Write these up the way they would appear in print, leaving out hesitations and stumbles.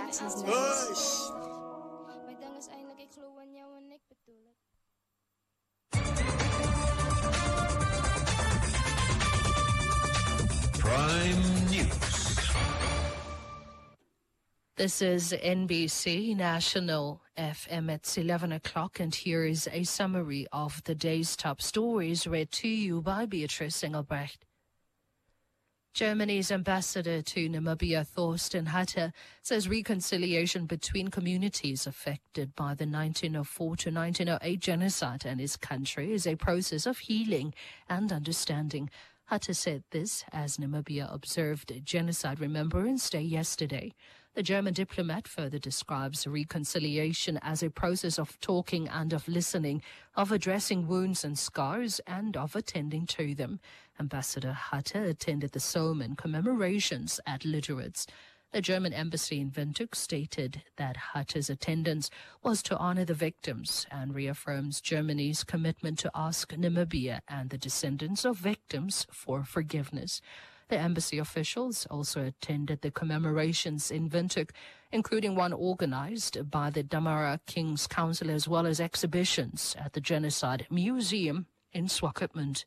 Prime News. This is NBC National FM at 11 o'clock, and here is a summary of the day's top stories read to you by Beatrice Engelbrecht. Germany's ambassador to Namibia, Thorsten Hatter, says reconciliation between communities affected by the 1904 to 1908 genocide in his country is a process of healing and understanding. Hatter said this as Namibia observed Genocide Remembrance Day yesterday. The German diplomat further describes reconciliation as a process of talking and of listening, of addressing wounds and scars, and of attending to them. Ambassador Hatter attended the Solman commemorations at Lüderitz. The German embassy in Windhoek stated that Hatter's attendance was to honor the victims and reaffirms Germany's commitment to ask Namibia and the descendants of victims for forgiveness. The embassy officials also attended the commemorations in Windhoek, including one organized by the Damara King's Council, as well as exhibitions at the Genocide Museum in Swakopmund.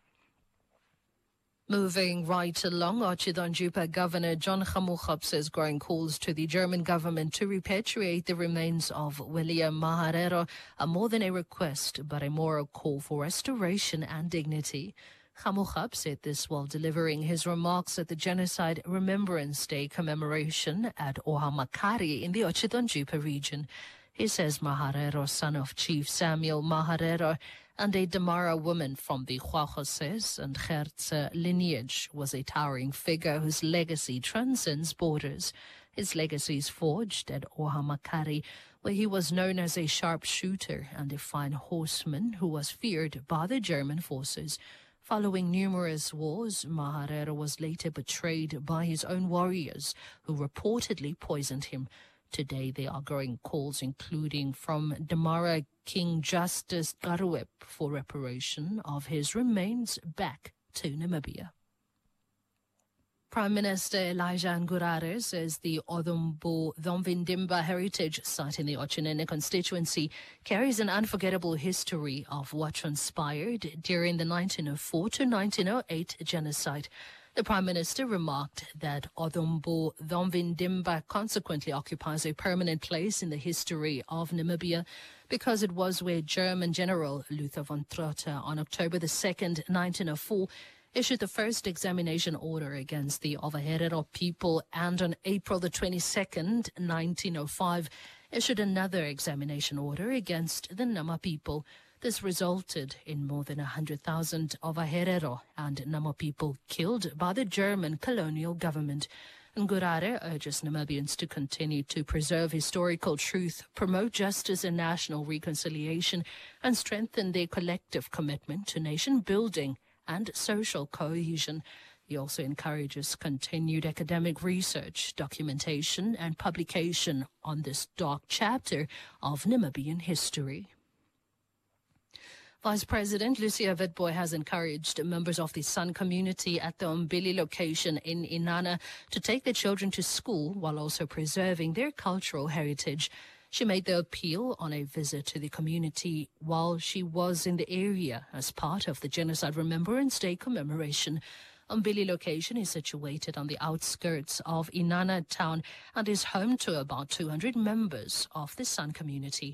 Moving right along, Otjidanjupa Governor John Khamukhab says growing calls to the German government to repatriate the remains of William Maharero are more than a request, but a moral call for restoration and dignity. Khamukhab said this while delivering his remarks at the Genocide Remembrance Day commemoration at Ohamakari in the Otjidanjupa region. He says Maharero, son of Chief Samuel Maharero, and a Damara woman from the Hwahoses and Gertse lineage, was a towering figure whose legacy transcends borders. His legacy is forged at Ohamakari, where he was known as a sharpshooter and a fine horseman who was feared by the German forces. Following numerous wars, Maharero was later betrayed by his own warriors, who reportedly poisoned him. Today, there are growing calls, including from Damara King Justice Garuep, for reparation of his remains back to Namibia. Prime Minister Elijah Ngurare says the Odombo Dhomvindimba heritage site in the Otjinene constituency carries an unforgettable history of what transpired during the 1904 to 1908 genocide. The Prime Minister remarked that Odombo Dhomvindimba consequently occupies a permanent place in the history of Namibia because it was where German General Luther von Trotha on October the 2nd, 1904, issued the first examination order against the Ovaherero people, and on April the 22nd, 1905, issued another examination order against the Nama people. This resulted in more than 100,000 Ovaherero and Nama people killed by the German colonial government. Ngurare urges Namibians to continue to preserve historical truth, promote justice and national reconciliation, and strengthen their collective commitment to nation building and social cohesion. He also encourages continued academic research, documentation, and publication on this dark chapter of Namibian history. Vice President Lucia Witbooi has encouraged members of the San community at the Umbili location in Inanna to take their children to school while also preserving their cultural heritage. She made the appeal on a visit to the community while she was in the area as part of the Genocide Remembrance Day commemoration. Umbili location is situated on the outskirts of Inanna town and is home to about 200 members of the San community.